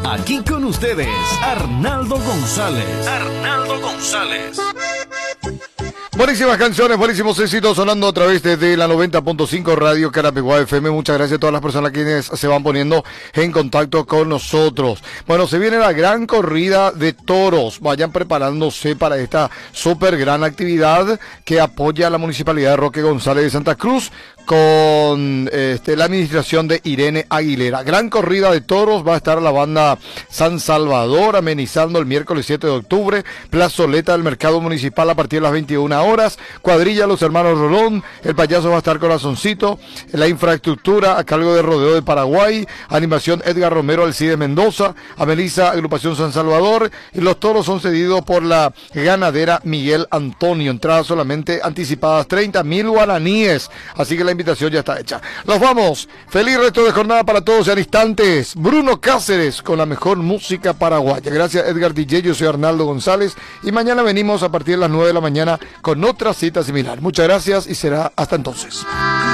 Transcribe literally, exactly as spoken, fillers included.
Aquí con ustedes, Arnaldo González. Arnaldo González. Buenísimas canciones, buenísimos éxitos sonando a través de la noventa punto cinco Radio Carapeguá F M. Muchas gracias a todas las personas quienes se van poniendo en contacto con nosotros. Bueno, se viene la gran corrida de toros. Vayan preparándose para esta súper gran actividad que apoya a la Municipalidad de Roque González de Santa Cruz con este, la administración de Irene Aguilera. Gran corrida de toros, va a estar la banda San Salvador amenizando el miércoles siete de octubre, plazoleta del mercado municipal a partir de las veintiuna horas, cuadrilla Los Hermanos Rolón, el payaso va a estar Corazoncito, la infraestructura a cargo de Rodeo de Paraguay, animación Edgar Romero Alcides Mendoza, ameniza agrupación San Salvador, y los toros son cedidos por la ganadera Miguel Antonio, entradas solamente anticipadas treinta mil guaraníes, así que la invitación ya está hecha. Nos vamos, feliz resto de jornada para todos en instantes. Bruno Cáceres con la mejor música paraguaya. Gracias Edgar D J, yo soy Arnaldo González y mañana venimos a partir de las nueve de la mañana con otra cita similar. Muchas gracias y será hasta entonces.